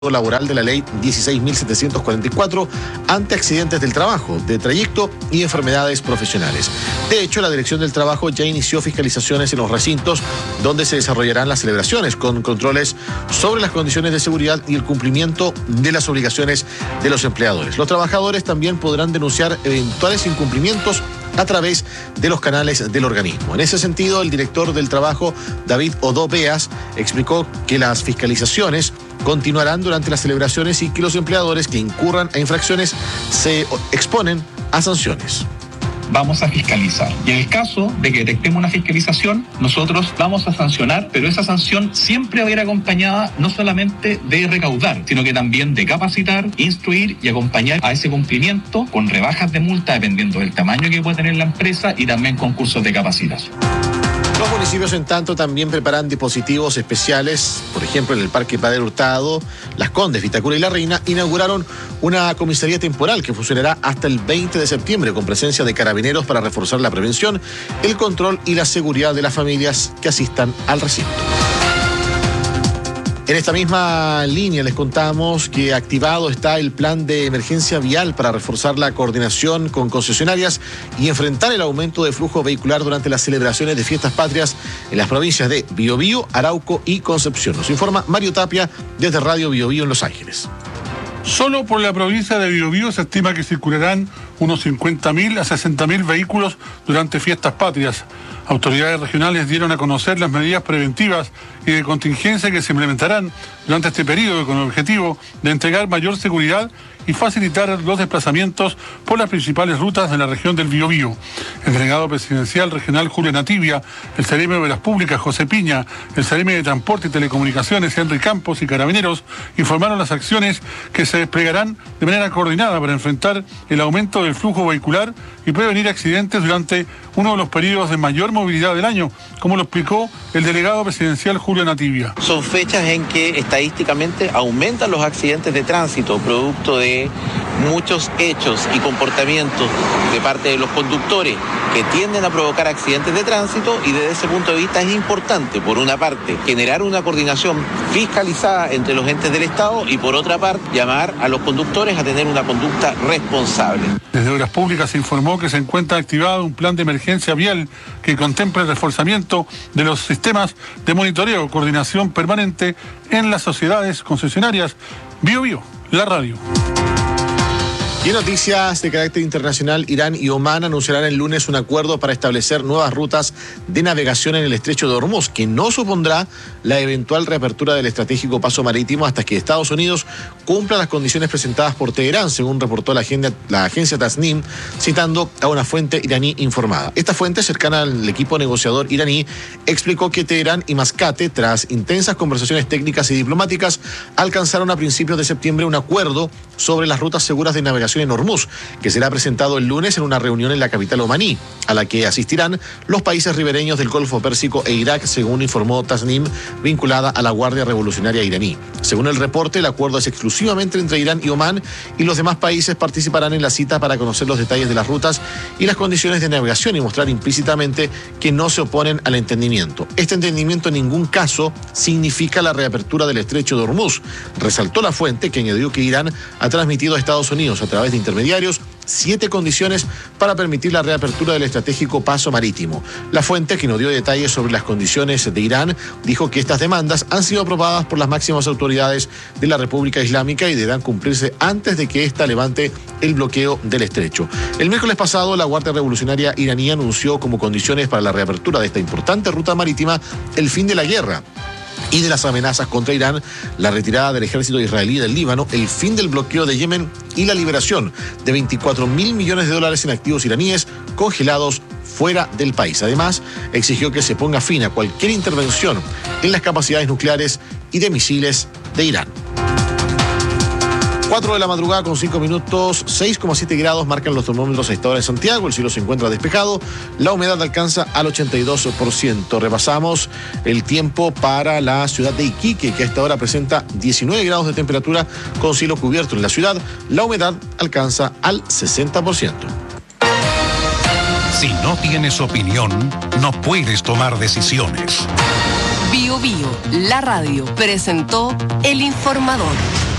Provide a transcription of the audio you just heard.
laboral de la ley 16.744 ante accidentes del trabajo, de trayecto y enfermedades profesionales. De hecho, la Dirección del Trabajo ya inició fiscalizaciones en los recintos donde se desarrollarán las celebraciones, con controles sobre las condiciones de seguridad y el cumplimiento de las obligaciones de los empleadores. Los trabajadores también podrán denunciar eventuales incumplimientos a través de los canales del organismo. En ese sentido, el director del Trabajo, David Odó Beas, explicó que las fiscalizaciones continuarán durante las celebraciones y que los empleadores que incurran a infracciones se exponen a sanciones. Vamos a fiscalizar. Y en el caso de que detectemos una fiscalización, nosotros vamos a sancionar, pero esa sanción siempre va a ir acompañada no solamente de recaudar, sino que también de capacitar, instruir y acompañar a ese cumplimiento con rebajas de multa dependiendo del tamaño que pueda tener la empresa y también con cursos de capacitación. Los municipios, en tanto, también preparan dispositivos especiales. Por ejemplo, en el Parque Padre Hurtado, Las Condes, Vitacura y La Reina inauguraron una comisaría temporal que funcionará hasta el 20 de septiembre con presencia de carabineros para reforzar la prevención, el control y la seguridad de las familias que asistan al recinto. En esta misma línea les contamos que activado está el plan de emergencia vial para reforzar la coordinación con concesionarias y enfrentar el aumento de flujo vehicular durante las celebraciones de fiestas patrias en las provincias de Biobío, Arauco y Concepción. Nos informa Mario Tapia desde Radio Biobío en Los Ángeles. Solo por la provincia de Biobío se estima que circularán unos 50.000 a 60.000 vehículos durante fiestas patrias. Autoridades regionales dieron a conocer las medidas preventivas y de contingencia que se implementarán durante este periodo con el objetivo de entregar mayor seguridad y facilitar los desplazamientos por las principales rutas de la región del Biobío. El delegado presidencial regional Julio Nativia, el seremi de Obras Públicas José Piña, el seremi de Transporte y Telecomunicaciones Henry Campos y Carabineros informaron las acciones que se desplegarán de manera coordinada para enfrentar el aumento del flujo vehicular y prevenir accidentes durante uno de los periodos de mayor movilidad del año, como lo explicó el delegado presidencial Julio Nativia. Son fechas en que estadísticamente aumentan los accidentes de tránsito, producto de muchos hechos y comportamientos de parte de los conductores que tienden a provocar accidentes de tránsito, y desde ese punto de vista es importante, por una parte, generar una coordinación fiscalizada entre los entes del Estado y, por otra parte, llamar a los conductores a tener una conducta responsable. Desde Obras Públicas se informó que se encuentra activado un plan de emergencia vial que contempla el reforzamiento de los sistemas de monitoreo, coordinación permanente en las sociedades concesionarias. Biobío, la radio. Y en noticias de carácter internacional, Irán y Omán anunciarán el lunes un acuerdo para establecer nuevas rutas de navegación en el estrecho de Hormuz, que no supondrá la eventual reapertura del estratégico paso marítimo hasta que Estados Unidos cumpla las condiciones presentadas por Teherán, según reportó la agencia Tasnim, citando a una fuente iraní informada. Esta fuente, cercana al equipo negociador iraní, explicó que Teherán y Mascate, tras intensas conversaciones técnicas y diplomáticas, alcanzaron a principios de septiembre un acuerdo sobre las rutas seguras de navegación en Hormuz, que será presentado el lunes en una reunión en la capital omaní, a la que asistirán los países ribereños del Golfo Pérsico e Irak, según informó Tasnim, vinculada a la Guardia Revolucionaria iraní. Según el reporte, el acuerdo es exclusivamente entre Irán y Omán, y los demás países participarán en la cita para conocer los detalles de las rutas y las condiciones de navegación y mostrar implícitamente que no se oponen al entendimiento. Este entendimiento en ningún caso significa la reapertura del estrecho de Hormuz, resaltó la fuente, que añadió que Irán ha transmitido a Estados Unidos a través de intermediarios 7 condiciones para permitir la reapertura del estratégico paso marítimo. La fuente, que no dio detalles sobre las condiciones de Irán, dijo que estas demandas han sido aprobadas por las máximas autoridades de la República Islámica y deberán cumplirse antes de que ésta levante el bloqueo del estrecho. El miércoles pasado, la Guardia Revolucionaria iraní anunció como condiciones para la reapertura de esta importante ruta marítima el fin de la guerra y de las amenazas contra Irán, la retirada del ejército israelí del Líbano, el fin del bloqueo de Yemen y la liberación de $24.000 millones en activos iraníes congelados fuera del país. Además, exigió que se ponga fin a cualquier intervención en las capacidades nucleares y de misiles de Irán. 4 de la madrugada con 5 minutos, 6,7 grados marcan los termómetros a esta hora en Santiago. El cielo se encuentra despejado, la humedad alcanza al 82%. Repasamos el tiempo para la ciudad de Iquique, que a esta hora presenta 19 grados de temperatura con cielo cubierto en la ciudad. La humedad alcanza al 60%. Si no tienes opinión, no puedes tomar decisiones. Biobío, la radio, presentó El Informador.